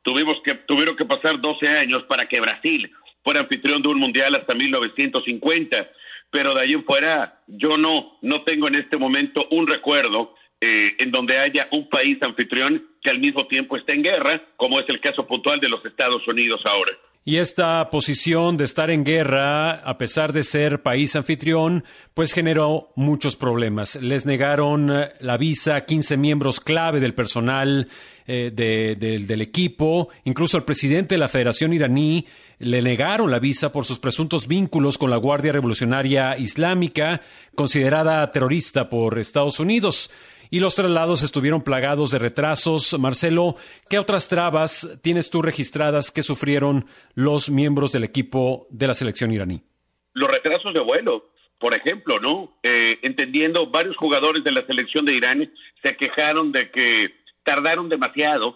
Tuvieron que pasar 12 años para que Brasil fuera anfitrión de un mundial hasta 1950, pero de ahí en fuera yo no tengo en este momento un recuerdo en donde haya un país anfitrión que al mismo tiempo esté en guerra, como es el caso puntual de los Estados Unidos ahora. Y esta posición de estar en guerra, a pesar de ser país anfitrión, pues generó muchos problemas. Les negaron la visa a 15 miembros clave del personal del equipo. Incluso al presidente de la Federación iraní le negaron la visa por sus presuntos vínculos con la Guardia Revolucionaria Islámica, considerada terrorista por Estados Unidos. Y los traslados estuvieron plagados de retrasos. Marcelo, ¿qué otras trabas tienes tú registradas que sufrieron los miembros del equipo de la selección iraní? Los retrasos de vuelo, por ejemplo, ¿no? Entendiendo, varios jugadores de la selección de Irán se quejaron de que tardaban demasiado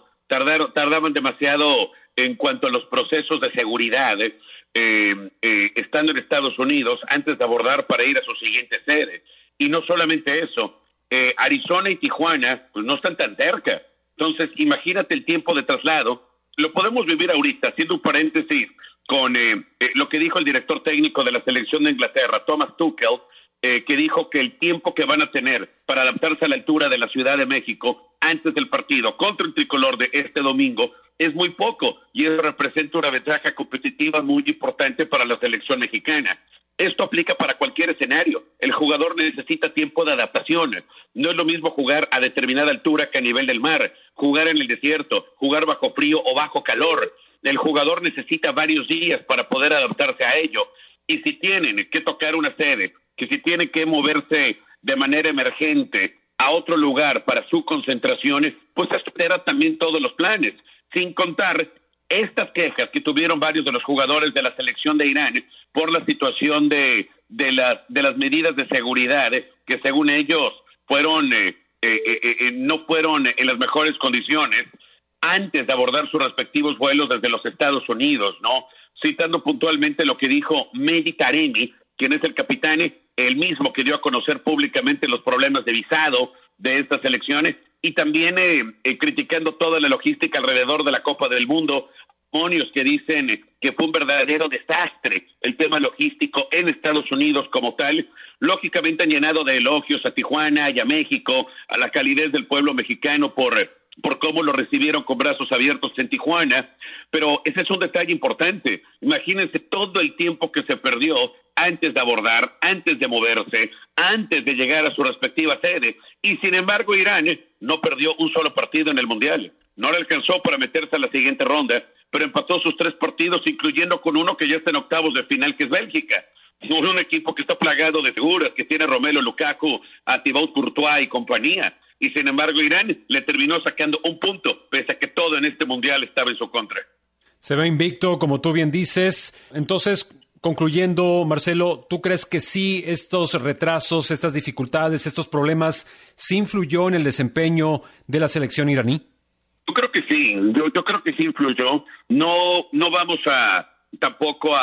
en cuanto a los procesos de seguridad, estando en Estados Unidos antes de abordar para ir a su siguiente sede. Y no solamente eso, Arizona y Tijuana pues no están tan cerca. Entonces, imagínate el tiempo de traslado. Lo podemos vivir ahorita, haciendo un paréntesis con lo que dijo el director técnico de la selección de Inglaterra, Thomas Tuchel, que dijo que el tiempo que van a tener para adaptarse a la altura de la Ciudad de México antes del partido contra el tricolor de este domingo es muy poco, y eso representa una ventaja competitiva muy importante para la selección mexicana. Esto aplica para cualquier escenario. El jugador necesita tiempo de adaptación. No es lo mismo jugar a determinada altura que a nivel del mar, jugar en el desierto, jugar bajo frío o bajo calor. El jugador necesita varios días para poder adaptarse a ello. Y si tienen que tocar una sede, que si tienen que moverse de manera emergente a otro lugar para su concentración, pues altera también todos los planes, sin contar estas quejas que tuvieron varios de los jugadores de la selección de Irán por la situación de las medidas de seguridad que según ellos no fueron en las mejores condiciones antes de abordar sus respectivos vuelos desde los Estados Unidos, ¿no? Citando puntualmente lo que dijo Mehdi Taremi, quien es el capitán, el mismo que dio a conocer públicamente los problemas de visado de estas elecciones, y también criticando toda la logística alrededor de la Copa del Mundo, que dicen que fue un verdadero desastre el tema logístico en Estados Unidos como tal. Lógicamente han llenado de elogios a Tijuana y a México, a la calidez del pueblo mexicano por cómo lo recibieron con brazos abiertos en Tijuana, pero ese es un detalle importante. Imagínense todo el tiempo que se perdió antes de abordar, antes de moverse, antes de llegar a su respectiva sede, y sin embargo Irán no perdió un solo partido en el Mundial. No le alcanzó para meterse a la siguiente ronda, pero empató sus 3 partidos, incluyendo con uno que ya está en octavos de final, que es Bélgica. Un equipo que está plagado de figuras, que tiene a Romelu Lukaku, a Thibaut Courtois y compañía. Y sin embargo Irán le terminó sacando un punto, pese a que todo en este Mundial estaba en su contra. Se ve invicto, como tú bien dices. Entonces, concluyendo, Marcelo, ¿tú crees que sí estos retrasos, estas dificultades, estos problemas, sí influyó en el desempeño de la selección iraní? Yo creo que sí, yo creo que sí influyó. No vamos tampoco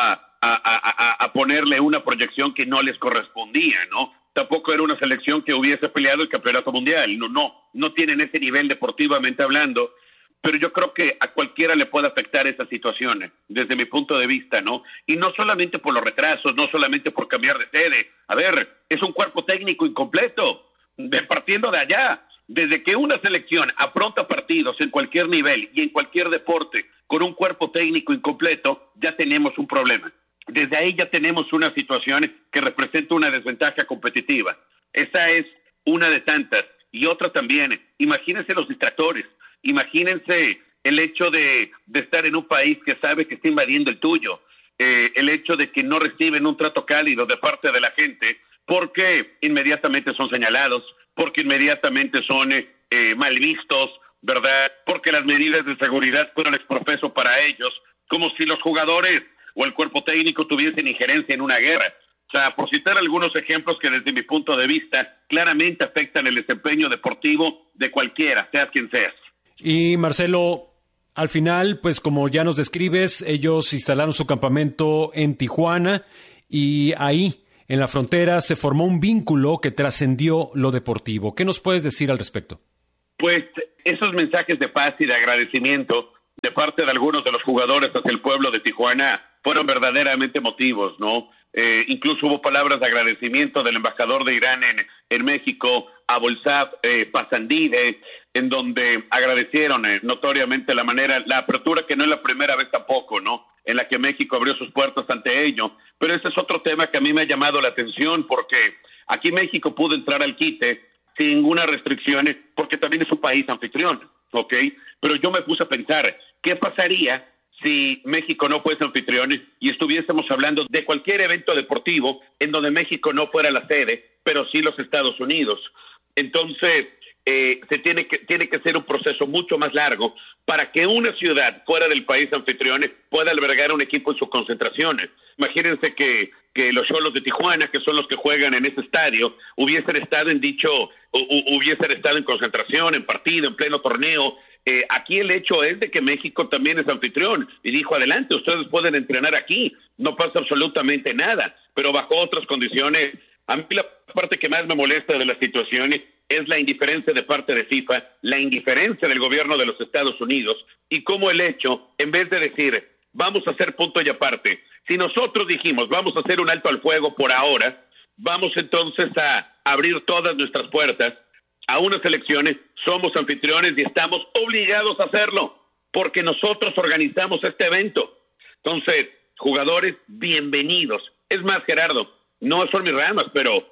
a ponerle una proyección que no les correspondía, ¿no? Tampoco era una selección que hubiese peleado el campeonato mundial. No tienen ese nivel deportivamente hablando, pero yo creo que a cualquiera le puede afectar esa situación, desde mi punto de vista, ¿no? Y no solamente por los retrasos, no solamente por cambiar de sede. A ver, es un cuerpo técnico incompleto, partiendo de allá. Desde que una selección afronta partidos en cualquier nivel y en cualquier deporte con un cuerpo técnico incompleto, ya tenemos un problema. Desde ahí ya tenemos una situación que representa una desventaja competitiva. Esa es una de tantas. Y otra también, imagínense los distractores, imagínense el hecho de estar en un país que sabe que está invadiendo el tuyo, el hecho de que no reciben un trato cálido de parte de la gente, porque inmediatamente son señalados, porque inmediatamente son mal vistos, ¿verdad? Porque las medidas de seguridad fueron exprofeso para ellos, como si los jugadores o el cuerpo técnico tuviesen injerencia en una guerra. O sea, por citar algunos ejemplos que desde mi punto de vista claramente afectan el desempeño deportivo de cualquiera, seas quien seas. Y Marcelo, al final, pues como ya nos describes, ellos instalaron su campamento en Tijuana y ahí, en la frontera, se formó un vínculo que trascendió lo deportivo. ¿Qué nos puedes decir al respecto? Pues esos mensajes de paz y de agradecimiento de parte de algunos de los jugadores hacia el pueblo de Tijuana fueron verdaderamente emotivos, ¿no? Incluso hubo palabras de agradecimiento del embajador de Irán en México, Abolsaf Pasandide, en donde agradecieron notoriamente la apertura, que no es la primera vez tampoco, ¿no?, en la que México abrió sus puertas ante ello. Pero ese es otro tema que a mí me ha llamado la atención, porque aquí México pudo entrar al quite sin ninguna restricción, porque también es un país anfitrión, ¿ok? Pero yo me puse a pensar, ¿qué pasaría si México no fuese anfitrión y estuviésemos hablando de cualquier evento deportivo en donde México no fuera la sede, pero sí los Estados Unidos? Entonces, tiene que ser un proceso mucho más largo para que una ciudad fuera del país anfitrión pueda albergar un equipo en sus concentraciones. Imagínense que los Xolos de Tijuana, que son los que juegan en ese estadio, hubiesen estado en concentración, en partido, en pleno torneo. Aquí el hecho es de que México también es anfitrión y dijo, adelante, ustedes pueden entrenar aquí, no pasa absolutamente nada, pero bajo otras condiciones. A mí la parte que más me molesta de la situación es la indiferencia de parte de FIFA, la indiferencia del gobierno de los Estados Unidos, y cómo el hecho, en vez de decir, vamos a hacer punto y aparte, si nosotros dijimos, vamos a hacer un alto al fuego por ahora, vamos entonces a abrir todas nuestras puertas a unas elecciones, somos anfitriones y estamos obligados a hacerlo, porque nosotros organizamos este evento. Entonces, jugadores, bienvenidos. Es más, Gerardo, no son mis ramas, pero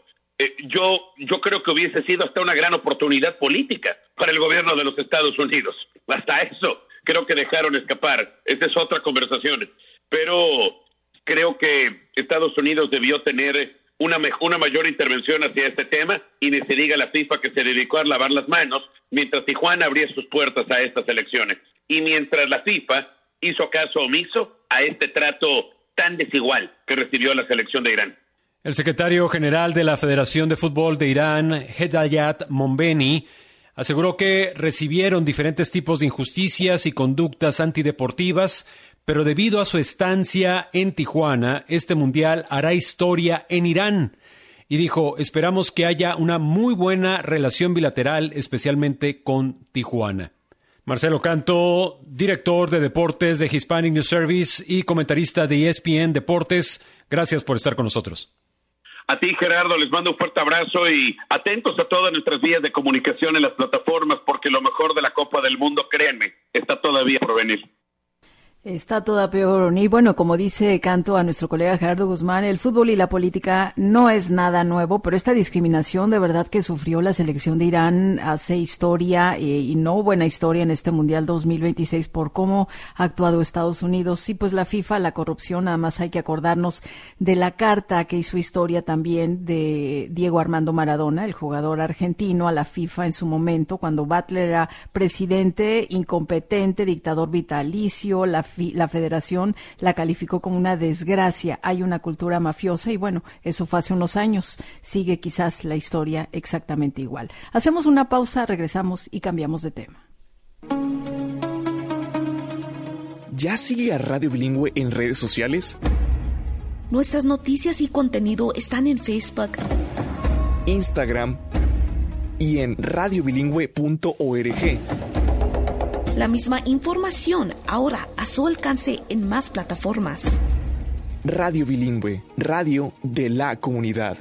yo creo que hubiese sido hasta una gran oportunidad política para el gobierno de los Estados Unidos. Hasta eso creo que dejaron escapar. Esa es otra conversación. Pero creo que Estados Unidos debió tener una mayor intervención hacia este tema, y ni se diga la FIFA, que se dedicó a lavar las manos mientras Tijuana abría sus puertas a estas elecciones, y mientras la FIFA hizo caso omiso a este trato tan desigual que recibió la selección de Irán. El secretario general de la Federación de Fútbol de Irán, Hedayat Monbeni, aseguró que recibieron diferentes tipos de injusticias y conductas antideportivas, pero debido a su estancia en Tijuana, este mundial hará historia en Irán. Y dijo, esperamos que haya una muy buena relación bilateral, especialmente con Tijuana. Marcelo Canto, director de deportes de Hispanic News Service y comentarista de ESPN Deportes, gracias por estar con nosotros. A ti, Gerardo, les mando un fuerte abrazo y atentos a todas nuestras vías de comunicación en las plataformas, porque lo mejor de la Copa del Mundo, créanme, está todavía por venir. Está toda peor. Y bueno, como dice Canto a nuestro colega Gerardo Guzmán, el fútbol y la política no es nada nuevo, pero esta discriminación de verdad que sufrió la selección de Irán hace historia y no buena historia en este Mundial 2026 por cómo ha actuado Estados Unidos. Y pues la FIFA, la corrupción, nada más hay que acordarnos de la carta que hizo historia también de Diego Armando Maradona, el jugador argentino, a la FIFA en su momento, cuando Butler era presidente, incompetente, dictador vitalicio. La federación la calificó como una desgracia. Hay una cultura mafiosa y bueno, eso fue hace unos años. Sigue quizás la historia exactamente igual. Hacemos una pausa, regresamos y cambiamos de tema. ¿Ya sigue a Radio Bilingüe en redes sociales? Nuestras noticias y contenido están en Facebook, Instagram y en radiobilingüe.org. La misma información ahora a su alcance en más plataformas. Radio Bilingüe, radio de la comunidad.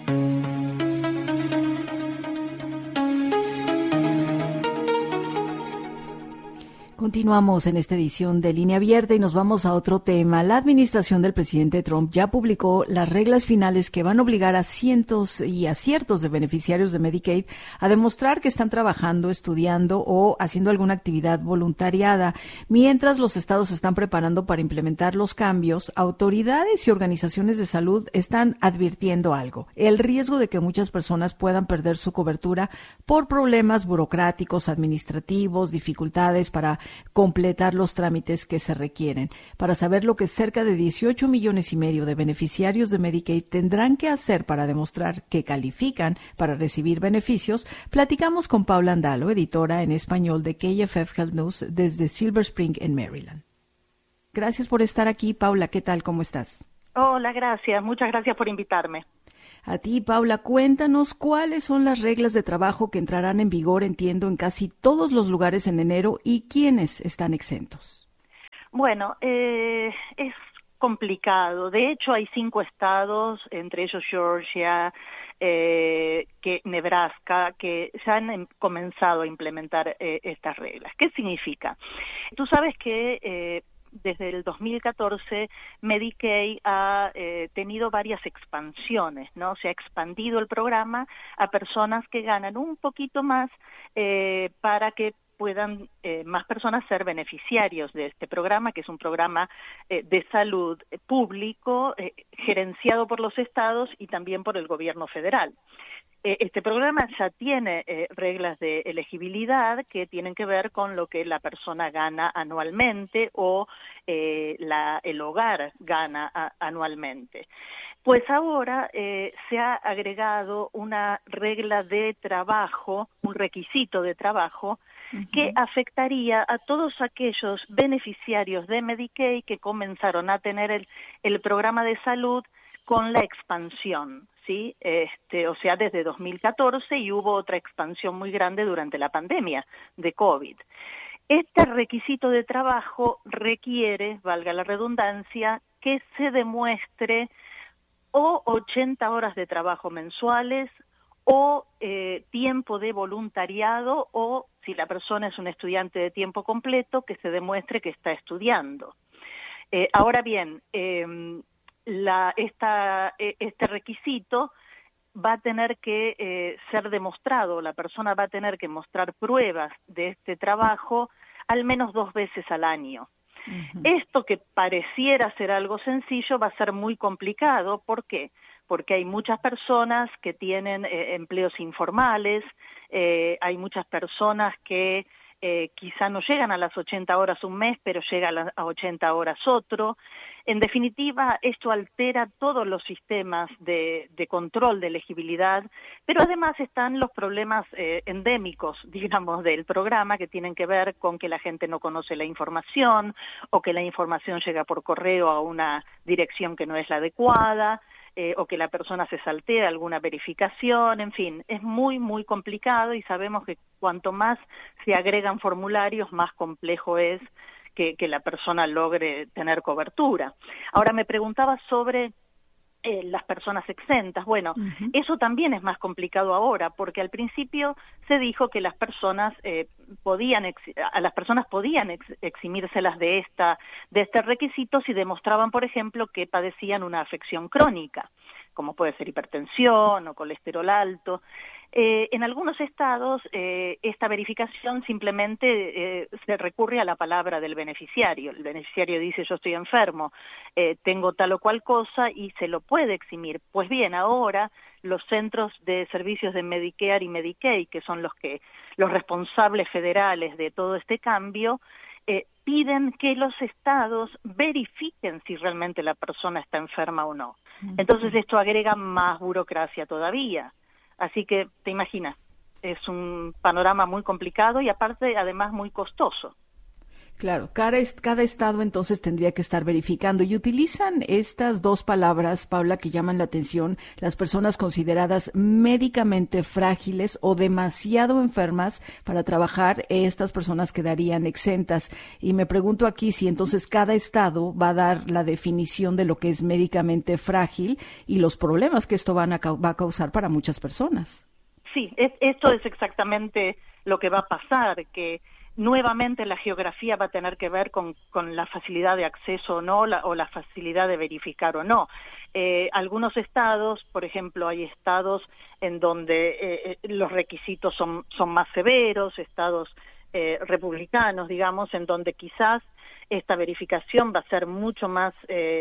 Continuamos en esta edición de Línea Abierta y nos vamos a otro tema. La administración del presidente Trump ya publicó las reglas finales que van a obligar a cientos y a ciertos de beneficiarios de Medicaid a demostrar que están trabajando, estudiando o haciendo alguna actividad voluntariada. Mientras los estados se están preparando para implementar los cambios, autoridades y organizaciones de salud están advirtiendo algo: el riesgo de que muchas personas puedan perder su cobertura por problemas burocráticos, administrativos, dificultades para completar los trámites que se requieren. Para saber lo que cerca de 18 millones y medio de beneficiarios de Medicaid tendrán que hacer para demostrar que califican para recibir beneficios, platicamos con Paula Andalo, editora en español de KFF Health News desde Silver Spring en Maryland. Gracias por estar aquí, Paula. ¿Qué tal? ¿Cómo estás? Hola, gracias. Muchas gracias por invitarme. A ti, Paula, cuéntanos cuáles son las reglas de trabajo que entrarán en vigor, entiendo, en casi todos los lugares en enero y quiénes están exentos. Bueno, es complicado. De hecho, hay 5 estados, entre ellos Georgia, Nebraska, que ya han comenzado a implementar estas reglas. ¿Qué significa? Tú sabes que desde el 2014 Medicaid ha tenido varias expansiones, ¿no? Se ha expandido el programa a personas que ganan un poquito más para que puedan más personas ser beneficiarios de este programa, que es un programa de salud público gerenciado por los estados y también por el gobierno federal. Este programa ya tiene reglas de elegibilidad que tienen que ver con lo que la persona gana anualmente o el hogar gana anualmente. Pues ahora se ha agregado una regla de trabajo, un requisito de trabajo, que afectaría a todos aquellos beneficiarios de Medicaid que comenzaron a tener el programa de salud con la expansión, ¿sí? O sea, desde 2014, y hubo otra expansión muy grande durante la pandemia de COVID. Este requisito de trabajo requiere, valga la redundancia, que se demuestre o 80 horas de trabajo mensuales o tiempo de voluntariado, o si la persona es un estudiante de tiempo completo, que se demuestre que está estudiando. Ahora bien, este requisito va a tener que ser demostrado, la persona va a tener que mostrar pruebas de este trabajo al menos 2 veces al año. Uh-huh. Esto, que pareciera ser algo sencillo, va a ser muy complicado. ¿Por qué? Porque hay muchas personas que tienen empleos informales, hay muchas personas que quizá no llegan a las 80 horas un mes, pero llegan a 80 horas otro. En definitiva, esto altera todos los sistemas de control de elegibilidad, pero además están los problemas endémicos, digamos, del programa, que tienen que ver con que la gente no conoce la información, o que la información llega por correo a una dirección que no es la adecuada, o que la persona se saltea alguna verificación. En fin, es muy, muy complicado, y sabemos que cuanto más se agregan formularios, más complejo es que la persona logre tener cobertura. Ahora, me preguntaba sobre las personas exentas. Bueno, eso también es más complicado ahora, porque al principio se dijo que las personas podían eximírselas de este requisito si demostraban, por ejemplo, que padecían una afección crónica, como puede ser hipertensión o colesterol alto. En algunos estados esta verificación simplemente se recurre a la palabra del beneficiario. El beneficiario dice: yo estoy enfermo, tengo tal o cual cosa, y se lo puede eximir. Pues bien, ahora los centros de servicios de Medicare y Medicaid, que son los responsables federales de todo este cambio, piden que los estados verifiquen si realmente la persona está enferma o no. Entonces esto agrega más burocracia todavía. Así que te imaginas, es un panorama muy complicado y aparte, además, muy costoso. Claro, cada estado entonces tendría que estar verificando, y utilizan estas 2 palabras, Paula, que llaman la atención: las personas consideradas médicamente frágiles o demasiado enfermas para trabajar. Estas personas quedarían exentas. Y me pregunto aquí si entonces cada estado va a dar la definición de lo que es médicamente frágil y los problemas que esto va a causar para muchas personas. Sí, esto es exactamente lo que va a pasar, que nuevamente la geografía va a tener que ver con la facilidad de acceso o no, o la facilidad de verificar o no. Algunos estados, por ejemplo, hay estados en donde los requisitos son más severos, estados republicanos, digamos, en donde quizás esta verificación va a ser mucho más,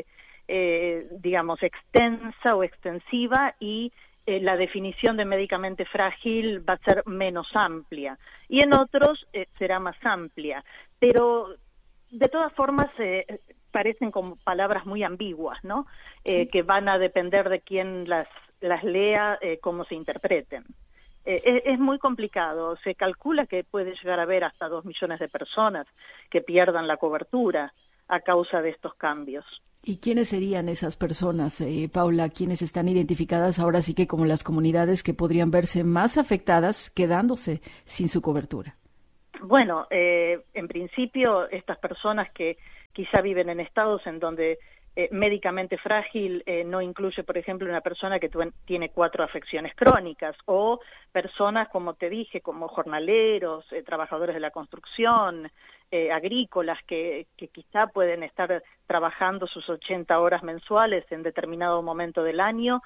digamos, extensa o extensiva, y la definición de médicamente frágil va a ser menos amplia, y en otros será más amplia, pero de todas formas parecen como palabras muy ambiguas, ¿no? Sí. Que van a depender de quién las lea, cómo se interpreten. Es muy complicado. Se calcula que puede llegar a haber hasta 2 millones de personas que pierdan la cobertura a causa de estos cambios. ¿Y quiénes serían esas personas, Paula, quienes están identificadas ahora sí que como las comunidades que podrían verse más afectadas quedándose sin su cobertura? Bueno, en principio estas personas que quizá viven en estados en donde médicamente frágil no incluye, por ejemplo, una persona que tiene 4 afecciones crónicas, o personas, como te dije, como jornaleros, trabajadores de la construcción, agrícolas, que quizá pueden estar trabajando sus 80 horas mensuales en determinado momento del año,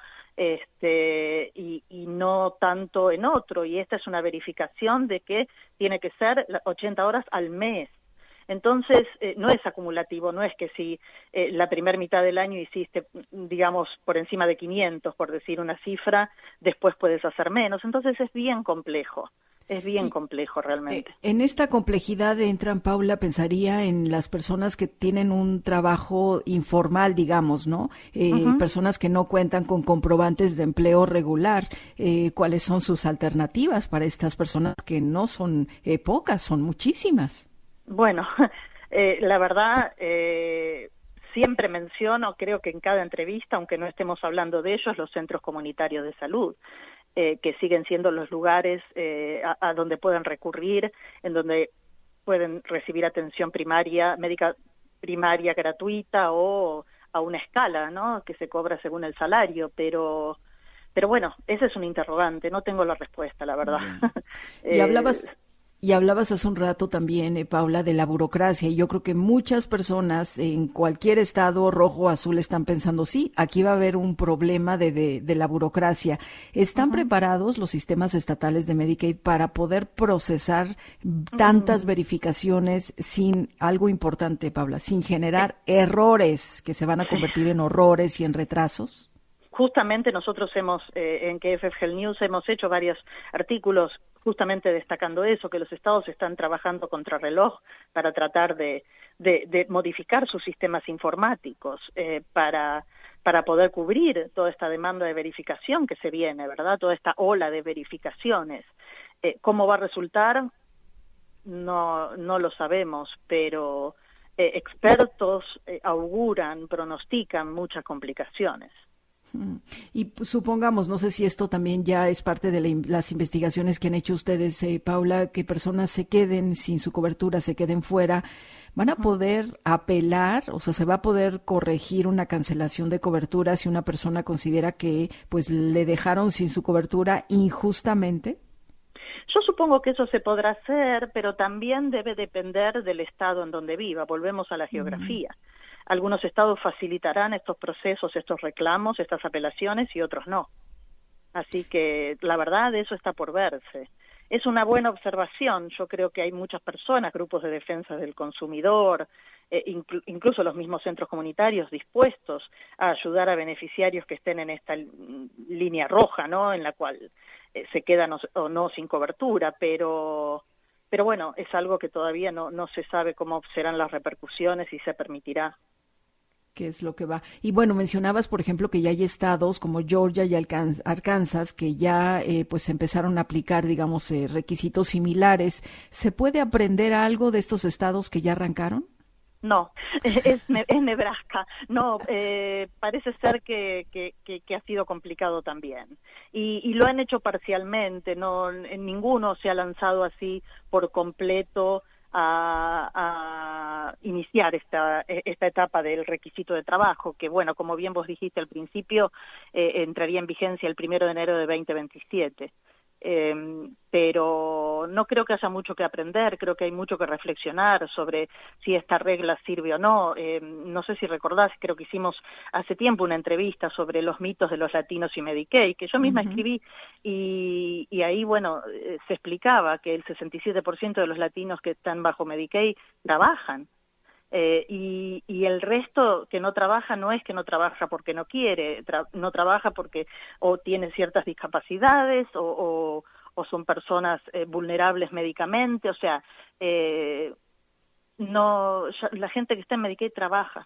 y no tanto en otro, y esta es una verificación de que tiene que ser 80 horas al mes. Entonces, no es acumulativo, no es que si la primera mitad del año hiciste, digamos, por encima de 500, por decir una cifra, después puedes hacer menos. Entonces, es bien complejo realmente. En esta complejidad entran, Paula, pensaría en las personas que tienen un trabajo informal, digamos, ¿no? Personas que no cuentan con comprobantes de empleo regular. ¿Cuáles son sus alternativas para estas personas que no son pocas, son muchísimas? Bueno, la verdad, siempre menciono, creo que en cada entrevista, aunque no estemos hablando de ellos, los centros comunitarios de salud, que siguen siendo los lugares a donde pueden recurrir, en donde pueden recibir atención médica primaria gratuita o a una escala, ¿no?, que se cobra según el salario, pero bueno, ese es un interrogante, no tengo la respuesta, la verdad. Y hablabas hace un rato también, Paula, de la burocracia, y yo creo que muchas personas en cualquier estado, rojo o azul, están pensando, sí, aquí va a haber un problema de la burocracia. ¿Están preparados los sistemas estatales de Medicaid para poder procesar tantas verificaciones sin algo importante, Paula, sin generar errores que se van a convertir en horrores y en retrasos? Justamente nosotros en KFF Health News hemos hecho varios artículos justamente destacando eso, que los estados están trabajando contrarreloj para tratar de modificar sus sistemas informáticos para poder cubrir toda esta demanda de verificación que se viene, ¿verdad? Toda esta ola de verificaciones. ¿Cómo va a resultar? No lo sabemos, pero expertos auguran, pronostican muchas complicaciones. Y supongamos, no sé si esto también ya es parte de las investigaciones que han hecho ustedes, Paula, que personas se queden sin su cobertura, se queden fuera, ¿van a poder apelar? O sea, ¿se va a poder corregir una cancelación de cobertura si una persona considera que pues le dejaron sin su cobertura injustamente? Yo supongo que eso se podrá hacer, pero también debe depender del estado en donde viva. Volvemos a la geografía. Algunos estados facilitarán estos procesos, estos reclamos, estas apelaciones, y otros no. Así que la verdad, eso está por verse. Es una buena observación. Yo creo que hay muchas personas, grupos de defensa del consumidor, incluso los mismos centros comunitarios dispuestos a ayudar a beneficiarios que estén en esta línea roja, ¿no?, en la cual se quedan o no sin cobertura, pero bueno, es algo que todavía no se sabe cómo serán las repercusiones y se permitirá. ¿Qué es lo que va? Y bueno, mencionabas, por ejemplo, que ya hay estados como Georgia y Arkansas que ya pues empezaron a aplicar, digamos, requisitos similares. ¿Se puede aprender algo de estos estados que ya arrancaron? No, es Nebraska. No, parece ser que ha sido complicado también. Y lo han hecho parcialmente, no, en ninguno se ha lanzado así por completo a iniciar esta etapa del requisito de trabajo, que bueno, como bien vos dijiste al principio, entraría en vigencia el 1 de enero de 2027. Pero no creo que haya mucho que aprender, creo que hay mucho que reflexionar sobre si esta regla sirve o no. No sé si recordás, creo que hicimos hace tiempo una entrevista sobre los mitos de los latinos y Medicaid, que yo misma escribí, y ahí, bueno, se explicaba que el 67% de los latinos que están bajo Medicaid trabajan. Y el resto que no trabaja no es que no trabaja porque no quiere, no trabaja porque o tiene ciertas discapacidades o son personas vulnerables médicamente, o sea, la gente que está en Medicaid trabaja.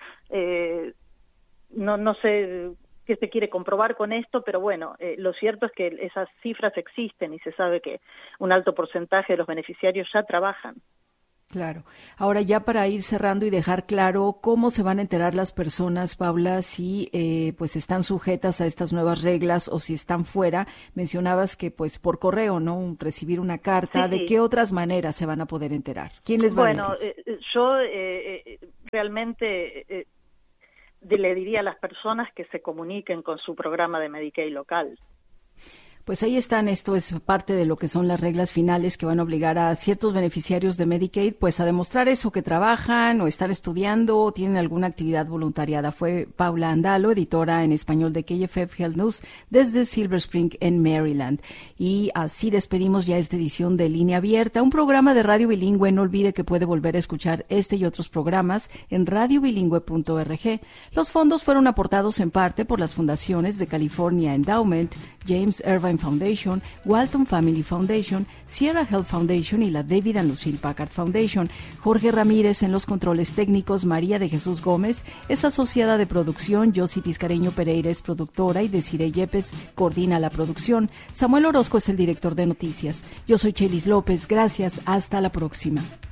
No sé qué se quiere comprobar con esto, pero bueno, lo cierto es que esas cifras existen y se sabe que un alto porcentaje de los beneficiarios ya trabajan. Claro. Ahora ya para ir cerrando y dejar claro cómo se van a enterar las personas, Paula, si pues están sujetas a estas nuevas reglas o si están fuera. Mencionabas que pues por correo, ¿no? Recibir una carta. Sí. ¿De qué otras maneras se van a poder enterar? ¿Quién les va a decir? Yo realmente le diría a las personas que se comuniquen con su programa de Medicaid local. Pues ahí están, esto es parte de lo que son las reglas finales que van a obligar a ciertos beneficiarios de Medicaid pues a demostrar eso, que trabajan o están estudiando o tienen alguna actividad voluntariada. Fue Paula Andalo, editora en español de KFF Health News desde Silver Spring en Maryland. Y así despedimos ya esta edición de Línea Abierta, un programa de radio bilingüe. No olvide que puede volver a escuchar este y otros programas en radiobilingüe.org. Los fondos fueron aportados en parte por las fundaciones de California Endowment, James Irvine Foundation, Walton Family Foundation, Sierra Health Foundation y la David and Lucille Packard Foundation. Jorge Ramírez en los controles técnicos, María de Jesús Gómez es asociada de producción, Yossi Tiscareño Pereira es productora y Desiree Yepes coordina la producción. Samuel Orozco es el director de noticias. Yo soy Chelis López, gracias, hasta la próxima.